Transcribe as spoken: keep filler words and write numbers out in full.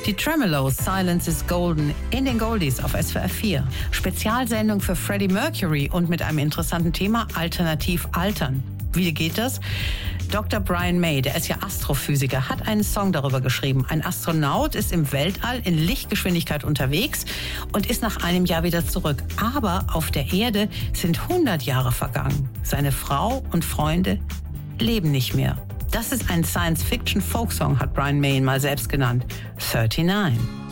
Die Tremeloes, Silence is Golden in den Goldies auf S W R vier. Spezialsendung für Freddie Mercury und mit einem interessanten Thema: Alternativ altern. Wie geht das? Doktor Brian May, der ist ja Astrophysiker, hat einen Song darüber geschrieben. Ein Astronaut ist im Weltall in Lichtgeschwindigkeit unterwegs und ist nach einem Jahr wieder zurück. Aber auf der Erde sind hundert Jahre vergangen. Seine Frau und Freunde leben nicht mehr. Das ist ein Science-Fiction-Folksong, hat Brian May ihn mal selbst genannt. neununddreißig.